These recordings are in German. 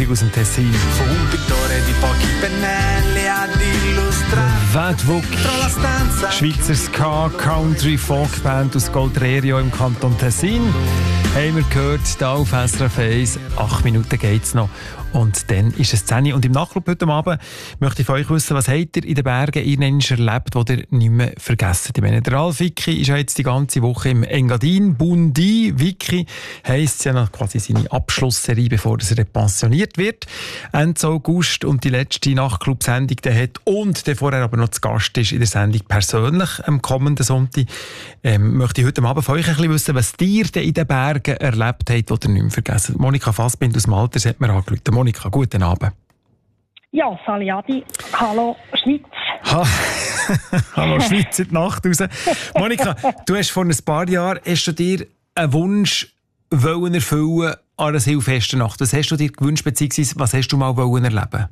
Musik aus dem Tessin. Wedwuk, Schweizer Ska-Country-Folk-Band aus Goltrerio im Kanton Tessin. Haben wir gehört, hier auf SRF 1. 8 Minuten geht's noch. Und dann ist es 10 Uhr. Und im Nachclub heute Abend möchte ich von euch wissen, was habt ihr in den Bergen erlebt, was ihr nicht mehr vergessen. Ich meine, der Ralf Wicki ist ja jetzt die ganze Woche im Engadin. Bundi Wicki heisst ja noch quasi seine Abschlussserie, bevor er pensioniert wird. Ende August und die letzte Nachtclub-Sendung hat. Und der vorher aber noch zu Gast ist in der Sendung persönlich am kommenden Sonntag. Möchte ich heute Abend von euch ein bisschen wissen, was ihr denn in den Bergen erlebt habt, was ihr nicht mehr vergessen. Monika Fassbind aus Malters hat mir angerufen. Monika, guten Abend. Ja, Sali Adi. Hallo Schweiz. Hallo Schweiz in die Nacht raus. Monika, du hast vor ein paar Jahren du dir einen Wunsch erfüllen an einer Silvesternacht. Was hast du dir gewünscht, beziehungsweise was hast du mal erleben?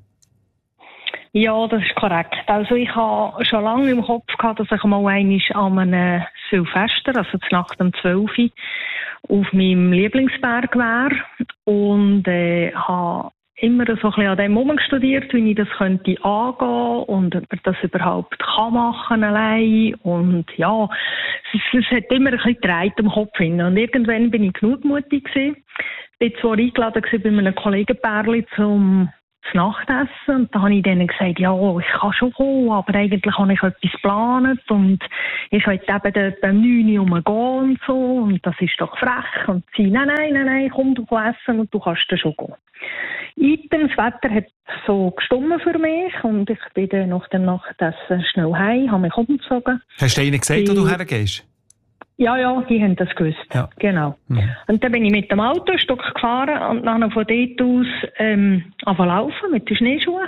Ja, das ist korrekt. Also ich habe schon lange im Kopf gehabt, dass ich mal einmal an einem Silvester, also zur Nacht um 12 Uhr, auf meinem Lieblingsberg wäre und habe immer so ein bisschen an dem herumstudiert, wie ich das könnte angehen und ob man das überhaupt kann machen allein. Und ja, es hat immer ein bisschen gedreht im Kopf hin. Und irgendwann bin ich genug mutig gewesen. Ich war zwar eingeladen bei einem Kollegenpärchen zum Nachtessen und da habe ich denen gesagt, ja, ich kann schon kommen, aber eigentlich habe ich etwas geplant und ich wollte eben dort am 9 Uhr rumgehen und so und das ist doch frech und sie, nein, komm, du kannst essen und du kannst dann schon gehen. Das Wetter hat so gestummen für mich und ich bin dann nach dem Nachtessen schnell heim, habe mich umgezogen. Hast du ihnen gesagt, wo du hergehst? Ja, die haben das gewusst. Ja. Genau. Mhm. Und dann bin ich mit dem Auto ein Stück gefahren und dann von dort aus angefangen laufen mit den Schneeschuhen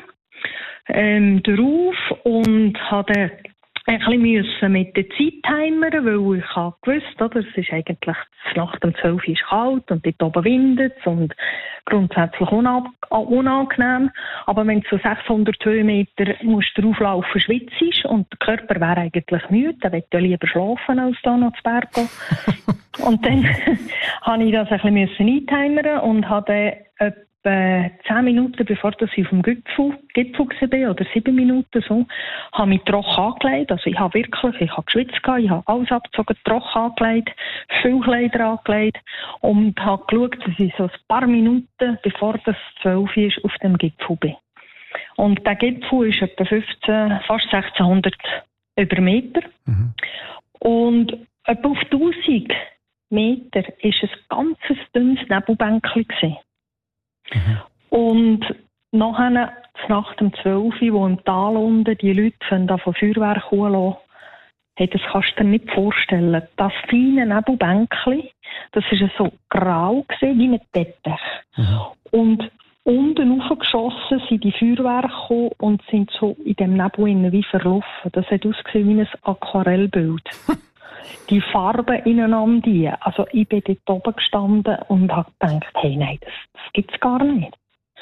drauf und hatte ein bisschen mit der Zeit timern, weil ich habe gewusst, oder, es ist eigentlich Nacht um 12 Uhr ist kalt und dort oben windet es und grundsätzlich unangenehm. Aber wenn du so 600 Höhenmeter musst drauflaufen, schwitzt und der Körper wäre eigentlich müde, dann möchte ich lieber schlafen, als da noch zu Berg gehen. Und dann habe ich das ein bisschen eintimern und habe etwa 10 Minuten bevor ich auf dem Gipfel war, oder 7 Minuten so, habe mich trocken angelegt. Also ich habe geschwitzt, ich habe alles abgezogen, trocken angelegt, viel Kleider angelegt und habe geschaut, dass ich so ein paar Minuten, bevor das 12 Uhr ist, auf dem Gipfel bin. Und der Gipfel ist etwa fast 1600 über Meter. Mhm. Und etwa auf 1000 Meter war ein ganz dünnes Nebelbänkchen gewesen. Mhm. Und nachher, Nacht um 12 Uhr, wo im Tal unten die Leute von Feuerwerk holen, das kannst du dir nicht vorstellen. Das feine Nebelbänkchen, das war so grau gewesen, wie ein Teppich. Mhm. Und unten raufgeschossen sind die Feuerwerke gekommen und sind so in dem Nebel wie verlaufen. Das hat ausgesehen wie ein Aquarellbild. Die Farben ineinander. Also ich bin dort oben gestanden und habe gedacht, hey, nein, das gibt es gar nicht.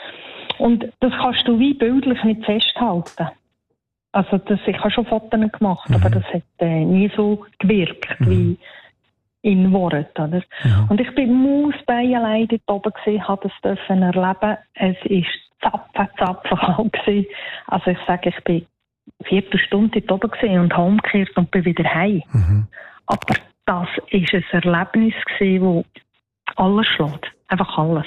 Und das kannst du wie bildlich nicht festhalten. Also ich habe schon Fotos gemacht, aber das hat nie so gewirkt wie in Worten. Oder? Ja. Und ich bin Mausbein allein dort oben gewesen, habe das erleben. Es war zapfenhalt gewesen. Also ich sage, ich bin 4 Stunden dort oben gewesen und habe umgekehrt und bin wieder heim. Mhm. Aber das war ein Erlebnis, das alles schlägt. Einfach alles.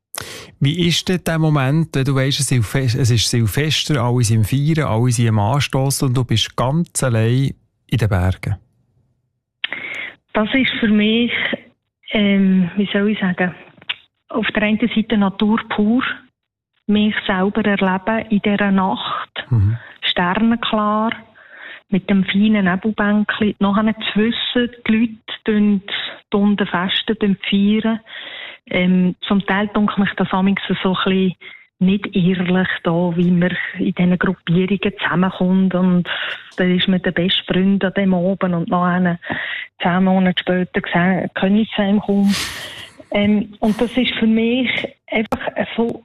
Wie ist denn der Moment, wenn du weisst, es ist Silvester, alle sind im Feiern, alle sind im Anstossen und du bist ganz allein in den Bergen? Das ist für mich, wie soll ich sagen, auf der einen Seite Natur pur, mich selber erleben in dieser Nacht, sternenklar, mit dem feinen Nebelbänkchen, nachher zu wissen, die Leute unten festen, feiern. Zum Teil denke mich das amigs so ein bisschen nicht ehrlich, da, wie man in diesen Gruppierungen zusammenkommt und dann ist man der beste Freund an dem Abend und nachher 10 Monate später können sie zusammenkommen. Und das ist für mich einfach so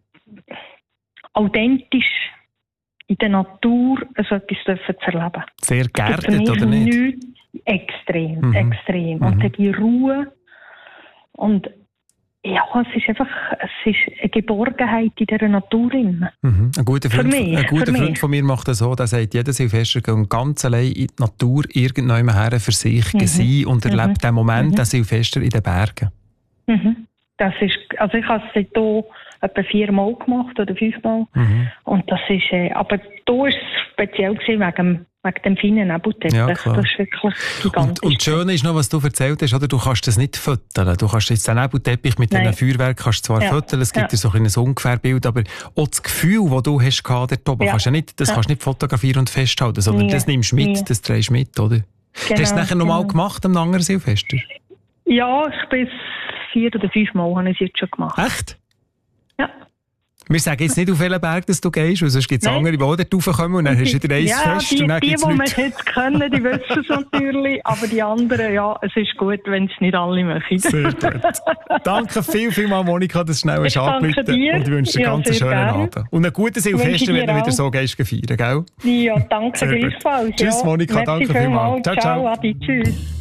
authentisch in der Natur so etwas zu erleben. Sehr geerdet, oder nicht? Extrem. Und die Ruhe und ja, es ist Geborgenheit in dieser Natur. Ein guter Freund von mir macht das so, der sagt, jedes Silvester geht ganz allein in die Natur irgendwann her für sich sein und erlebt den Moment, den Silvester in den Bergen. Das ist, also ich habe es hier etwa 4 Mal gemacht oder 5 Mal. Und das ist, aber da ist es speziell gewesen wegen dem feinen Nebelteppich. Ja, das ist wirklich gigantisch. Und das Schöne ist noch, was du erzählt hast, oder? Du kannst das nicht fütteln. Du kannst jetzt den Nebelteppich mit einem Feuerwerk kannst zwar fütteln, es gibt dir so ein Ungefährbild, aber auch das Gefühl, das du hast dort oben, kannst du nicht fotografieren und festhalten, sondern das nimmst du mit, das drehst du mit, oder? Hast du es nachher nochmal gemacht am anderen Silvester? Ja, ich bin 4 oder 5 Mal habe ich es jetzt schon gemacht. Echt? Ja. Wir sagen jetzt nicht, auf welchen Berg dass du gehst, weil sonst gibt es andere, die dort raufkommen und dann hast du wieder eins fest. Die, und dann die wir jetzt können, die wissen es natürlich, aber die anderen, ja, es ist gut, wenn es nicht alle machen. Sehr gut. Danke vielmals, Monika, dass du schnell hast angerufen und ich wünsche dir einen ganz schönen Abend. Und einen guten Silvester, wenn du wieder so gehst feiern, gell? Ja, danke gleichfalls. Tschüss, Monika, danke vielmals. Ciao, Adi, tschüss.